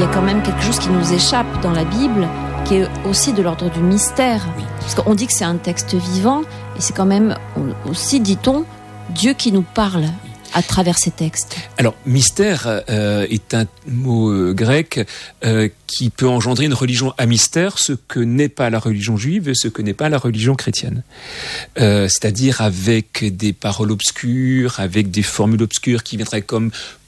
y a quand même quelque chose qui nous échappe dans la Bible, qui est aussi de l'ordre du mystère. Oui. Parce qu'on dit que c'est un texte vivant, et c'est quand même aussi, dit-on, Dieu qui nous parle à travers ces textes. Alors, mystère est un mot grec qui peut engendrer une religion à mystère, ce que n'est pas la religion juive et ce que n'est pas la religion chrétienne. C'est-à-dire avec des paroles obscures, avec des formules obscures qui viendraient comme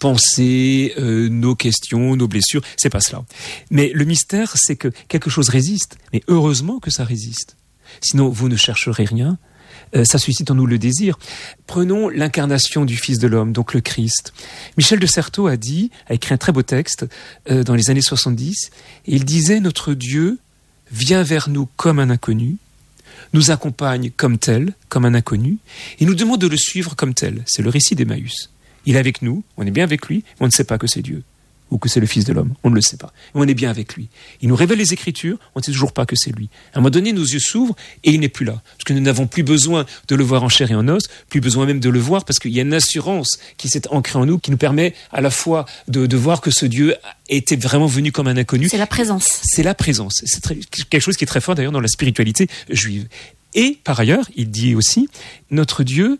penser nos questions, nos blessures. C'est pas cela. Mais le mystère, c'est que quelque chose résiste. Mais heureusement que ça résiste. Sinon, vous ne chercherez rien. Ça suscite en nous le désir. Prenons l'incarnation du Fils de l'homme, donc le Christ. Michel de Certeau a écrit un très beau texte dans les années 70, et il disait « Notre Dieu vient vers nous comme un inconnu, nous accompagne comme tel, comme un inconnu, et nous demande de le suivre comme tel. » C'est le récit d'Emmaüs. Il est avec nous, on est bien avec lui, mais on ne sait pas que c'est Dieu, ou que c'est le Fils de l'homme, on ne le sait pas. Mais on est bien avec lui. Il nous révèle les Écritures, on ne sait toujours pas que c'est lui. À un moment donné, nos yeux s'ouvrent et il n'est plus là. Parce que nous n'avons plus besoin de le voir en chair et en os, plus besoin même de le voir, parce qu'il y a une assurance qui s'est ancrée en nous, qui nous permet à la fois de voir que ce Dieu était vraiment venu comme un inconnu. C'est la présence. C'est la présence. C'est quelque chose qui est très fort d'ailleurs dans la spiritualité juive. Et par ailleurs, il dit aussi, notre Dieu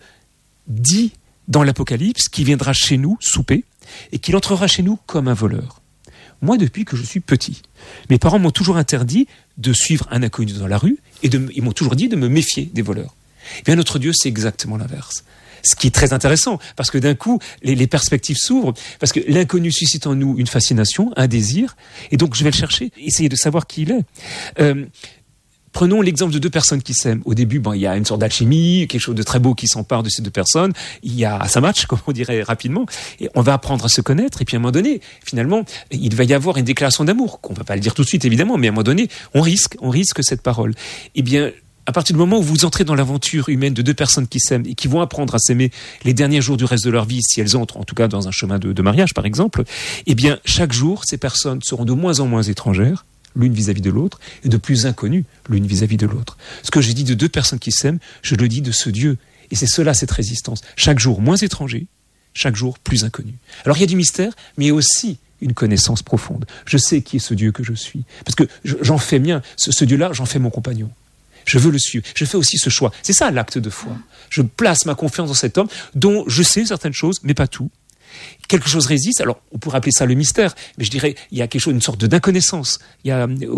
dit dans l'Apocalypse qu'il viendra chez nous souper, et qu'il entrera chez nous comme un voleur. Moi, depuis que je suis petit, mes parents m'ont toujours interdit de suivre un inconnu dans la rue, et ils m'ont toujours dit de me méfier des voleurs. Eh bien, notre Dieu, c'est exactement l'inverse. Ce qui est très intéressant, parce que d'un coup, les perspectives s'ouvrent, parce que l'inconnu suscite en nous une fascination, un désir, et donc je vais le chercher, essayer de savoir qui il est. Prenons l'exemple de deux personnes qui s'aiment. Au début, il y a une sorte d'alchimie, quelque chose de très beau qui s'empare de ces deux personnes. Ça match, comme on dirait rapidement. Et on va apprendre à se connaître. Et puis à un moment donné, finalement, il va y avoir une déclaration d'amour. Qu'on va pas le dire tout de suite, évidemment, mais à un moment donné, on risque cette parole. Eh bien, à partir du moment où vous entrez dans l'aventure humaine de deux personnes qui s'aiment et qui vont apprendre à s'aimer les derniers jours du reste de leur vie, si elles entrent en tout cas dans un chemin de mariage, par exemple, eh bien, chaque jour, ces personnes seront de moins en moins étrangères, l'une vis-à-vis de l'autre, et de plus inconnues, l'une vis-à-vis de l'autre. Ce que j'ai dit de deux personnes qui s'aiment, je le dis de ce Dieu. Et c'est cela, cette résistance. Chaque jour moins étranger, chaque jour plus inconnu. Alors il y a du mystère, mais il y a aussi une connaissance profonde. Je sais qui est ce Dieu que je suis. Parce que j'en fais mien. Ce Dieu-là, j'en fais mon compagnon. Je veux le suivre. Je fais aussi ce choix. C'est ça l'acte de foi. Je place ma confiance dans cet homme dont je sais certaines choses, mais pas tout. Quelque chose résiste, alors on pourrait appeler ça le mystère, mais je dirais il y a quelque chose, une sorte d'inconnaissance. Il y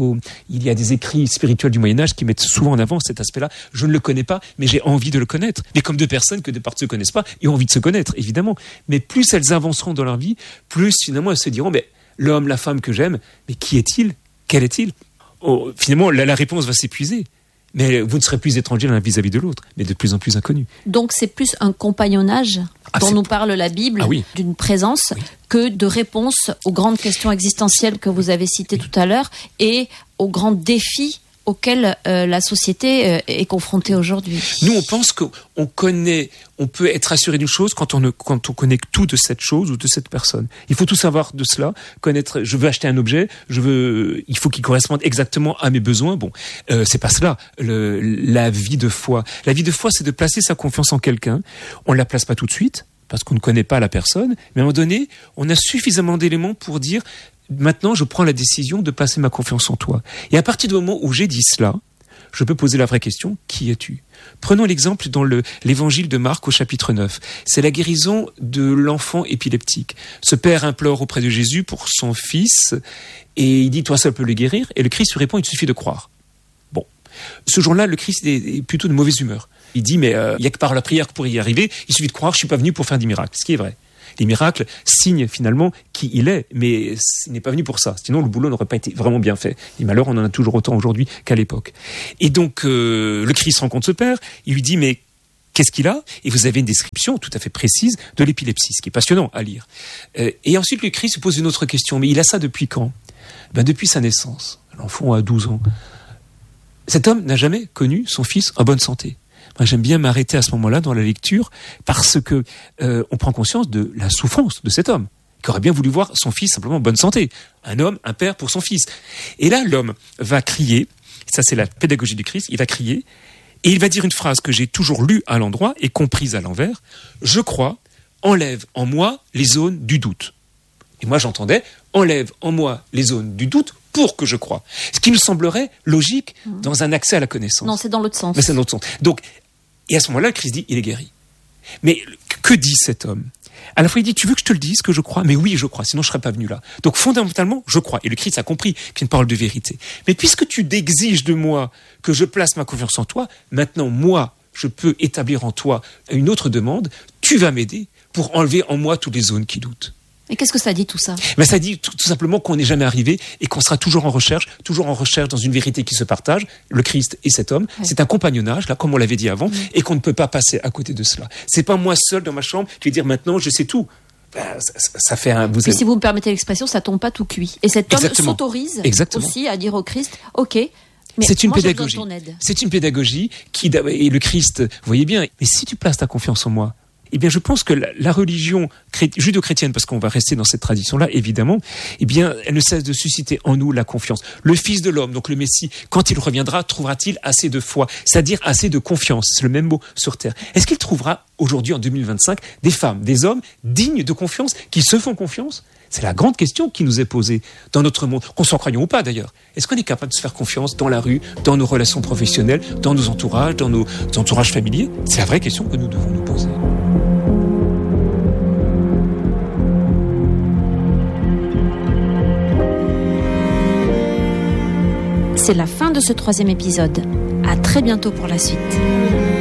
a des écrits spirituels du Moyen-Âge qui mettent souvent en avant cet aspect-là. Je ne le connais pas, mais j'ai envie de le connaître. Mais comme deux personnes que de part ne se connaissent pas, ils ont envie de se connaître, évidemment. Mais plus elles avanceront dans leur vie, plus finalement elles se diront, mais l'homme, la femme que j'aime, mais qui est-il ? Quel est-il ? Finalement, la réponse va s'épuiser. Mais vous ne serez plus étranger l'un vis-à-vis de l'autre, mais de plus en plus inconnu. Donc c'est plus un compagnonnage dont nous parle la Bible, d'une présence, que de réponse aux grandes questions existentielles que vous avez citées tout à l'heure et aux grands défis auxquels la société est confrontée aujourd'hui. Nous, on pense qu'on peut être assuré d'une chose quand on connaît tout de cette chose ou de cette personne. Il faut tout savoir de cela, connaître. Je veux acheter un objet, il faut qu'il corresponde exactement à mes besoins. Bon, c'est pas cela. La vie de foi. La vie de foi, c'est de placer sa confiance en quelqu'un. On la place pas tout de suite parce qu'on ne connaît pas la personne, mais à un moment donné, on a suffisamment d'éléments pour dire. Maintenant, je prends la décision de placer ma confiance en toi. Et à partir du moment où j'ai dit cela, je peux poser la vraie question, qui es-tu ? Prenons l'exemple dans l'évangile de Marc au chapitre 9. C'est la guérison de l'enfant épileptique. Ce père implore auprès de Jésus pour son fils et il dit, toi seul peux le guérir. Et le Christ lui répond, il te suffit de croire. Bon. Ce jour-là, le Christ est plutôt de mauvaise humeur. Il dit, mais il n'y a que par la prière pour y arriver, il suffit de croire, je ne suis pas venu pour faire des miracles. Ce qui est vrai. Les miracles signent finalement qui il est, mais il n'est pas venu pour ça. Sinon, le boulot n'aurait pas été vraiment bien fait. Et malheur, on en a toujours autant aujourd'hui qu'à l'époque. Et donc, le Christ rencontre ce père, il lui dit, mais qu'est-ce qu'il a ? Et vous avez une description tout à fait précise de l'épilepsie, ce qui est passionnant à lire. Et ensuite, le Christ se pose une autre question, mais il a ça depuis quand ? Depuis sa naissance. L'enfant a 12 ans. Cet homme n'a jamais connu son fils en bonne santé. Moi, j'aime bien m'arrêter à ce moment-là dans la lecture parce que on prend conscience de la souffrance de cet homme qui aurait bien voulu voir son fils simplement en bonne santé. Un homme, un père pour son fils. Et là, l'homme va crier, ça c'est la pédagogie du Christ, il va crier et il va dire une phrase que j'ai toujours lue à l'endroit et comprise à l'envers. Je crois, enlève en moi les zones du doute. Et moi j'entendais, enlève en moi les zones du doute pour que je croie. Ce qui me semblerait logique dans un accès à la connaissance. Non, c'est dans l'autre sens. Mais c'est dans l'autre sens. Donc, et à ce moment-là, le Christ dit, il est guéri. Mais que dit cet homme ? À la fois, il dit, tu veux que je te le dise, que je crois ? Mais oui, je crois, sinon je ne serais pas venu là. Donc, fondamentalement, je crois. Et le Christ a compris qu'il y a une parole de vérité. Mais puisque tu exiges de moi que je place ma confiance en toi, maintenant, moi, je peux établir en toi une autre demande. Tu vas m'aider pour enlever en moi toutes les zones qui doutent. Et qu'est-ce que ça dit tout ça ? Ça dit tout simplement qu'on n'est jamais arrivé et qu'on sera toujours en recherche dans une vérité qui se partage, le Christ et cet homme. Ouais. C'est un compagnonnage, là, comme on l'avait dit avant, et qu'on ne peut pas passer à côté de cela. C'est pas moi seul dans ma chambre qui vais dire maintenant je sais tout. Ça fait un... Mais si vous me permettez l'expression, ça tombe pas tout cuit. Et cet homme s'autorise aussi à dire au Christ, ok, mais c'est une moi, pédagogie. J'ai besoin de ton aide. C'est une pédagogie qui, et le Christ, vous voyez bien, mais si tu places ta confiance en moi, eh bien, je pense que la religion judo-chrétienne, parce qu'on va rester dans cette tradition-là, évidemment, eh bien, elle ne cesse de susciter en nous la confiance. Le Fils de l'homme, donc le Messie, quand il reviendra, trouvera-t-il assez de foi, c'est-à-dire assez de confiance, c'est le même mot sur terre. Est-ce qu'il trouvera aujourd'hui, en 2025, des femmes, des hommes dignes de confiance, qui se font confiance ? C'est la grande question qui nous est posée dans notre monde, qu'on s'en croyons ou pas d'ailleurs. Est-ce qu'on est capable de se faire confiance dans la rue, dans nos relations professionnelles, dans nos entourages, dans nos entourages familiers ? C'est la vraie question que nous devons nous poser. C'est la fin de ce 3e épisode. À très bientôt pour la suite.